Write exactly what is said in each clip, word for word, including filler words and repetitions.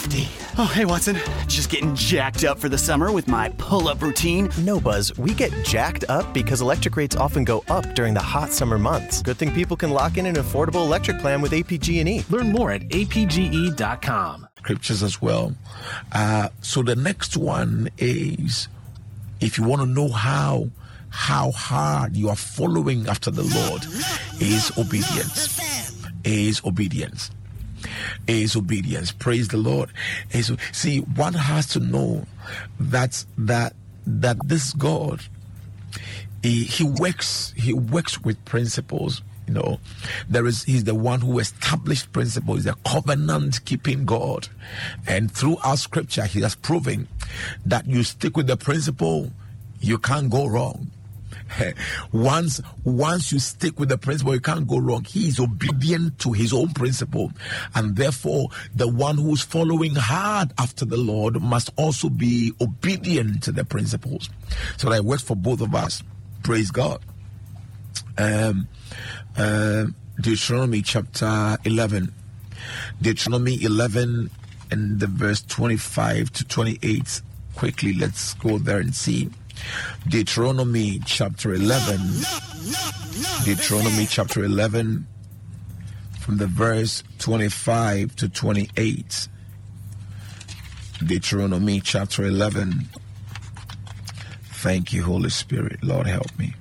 fifty. Oh, hey, Watson. Just getting jacked up for the summer with my pull-up routine. No, Buzz. We get jacked up because electric rates often go up during the hot summer months. Good thing people can lock in an affordable electric plan with A P G and E. Learn more at A P G E dot com. Scriptures as well. Uh, so the next one is, if you want to know how how hard you are following after the Lord, is obedience. Is obedience. Is obedience. Praise the Lord. Is, see, one has to know that that that this God, he, he works he works with principles. You know, there is he's the one who established principles. He's a covenant keeping God, and throughout Scripture, he has proven that you stick with the principle, you can't go wrong. Once, once you stick with the principle, you can't go wrong. He is obedient to his own principle, and therefore, the one who's following hard after the Lord must also be obedient to the principles. So that works for both of us. Praise God. Um, uh, Deuteronomy chapter eleven. Deuteronomy eleven and the verse twenty-five to twenty-eight. Quickly, let's go there and see. Deuteronomy chapter eleven. Deuteronomy chapter eleven from the verse twenty-five to twenty-eight. Deuteronomy chapter eleven. Thank you, Holy Spirit. Lord, help me.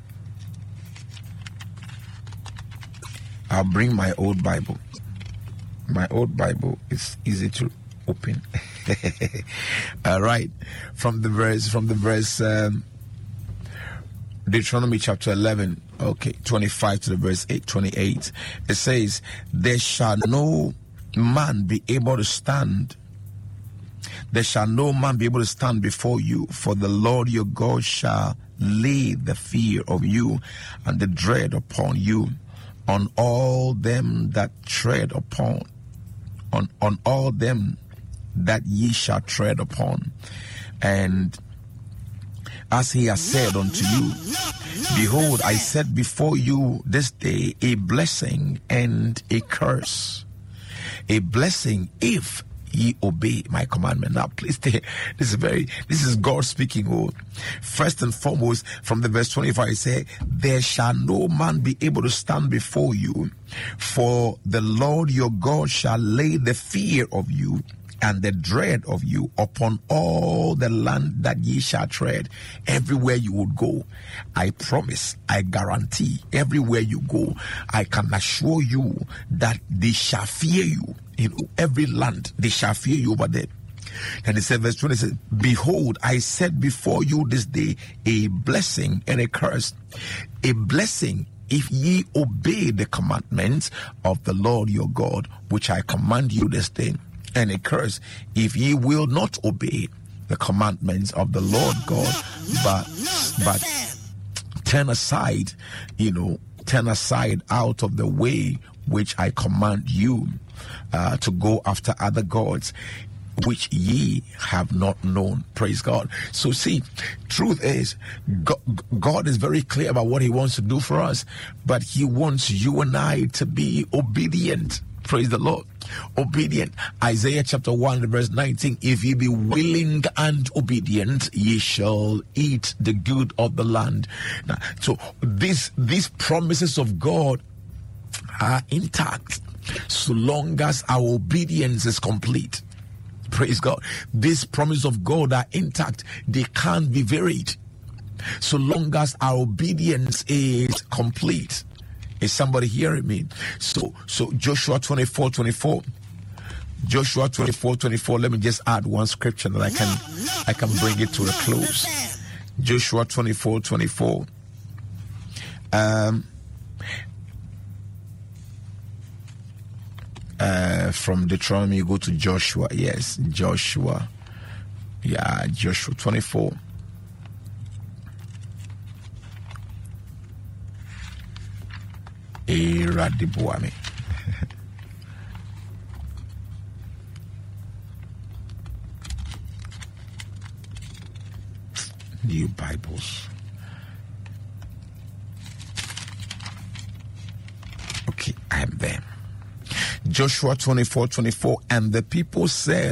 I'll bring my old Bible. My old Bible is easy to open. All right. From the verse, from the verse, um, Deuteronomy chapter eleven, okay, twenty-five to the verse eight, twenty-eight. It says, there shall no man be able to stand. There shall no man be able to stand before you, for the Lord your God shall lay the fear of you and the dread upon you, on all them that tread upon, on, on all them that ye shall tread upon. And as he has said unto you, behold, I set before you this day a blessing and a curse. A blessing if ye obey my commandment. Now, please stay. This is very, this is God speaking. Oh, first and foremost, from the verse twenty-five, I say, there shall no man be able to stand before you, for the Lord your God shall lay the fear of you and the dread of you upon all the land that ye shall tread. Everywhere you would go, I promise, I guarantee, everywhere you go, I can assure you that they shall fear you. In every land, they shall fear you over there. And it said, verse twenty says, behold, I set before you this day a blessing and a curse. A blessing if ye obey the commandments of the Lord your God, which I command you this day. And a curse if ye will not obey the commandments of the Lord God, but but turn aside, you know, turn aside out of the way which I command you uh, to go after other gods, which ye have not known. Praise God. So see, truth is, God, God is very clear about what he wants to do for us, but he wants you and I to be obedient. Praise the Lord. Obedient. Isaiah chapter one, verse nineteen. If ye be willing and obedient, ye shall eat the good of the land. Now, so these these promises of God are intact so long as our obedience is complete. Praise God. These promises of God are intact. They can't be varied so long as our obedience is complete. Is somebody hearing me? So, so Joshua twenty-four twenty-four. Joshua twenty-four twenty-four. Let me just add one scripture that I can, I can bring it to a close. Joshua twenty-four twenty-four. Um, uh, from Deuteronomy, you go to Joshua. Yes, Joshua. Yeah, Joshua twenty-four. Eradibuame. New Bibles. Okay, I am there. Joshua twenty-four twenty-four. And the people said,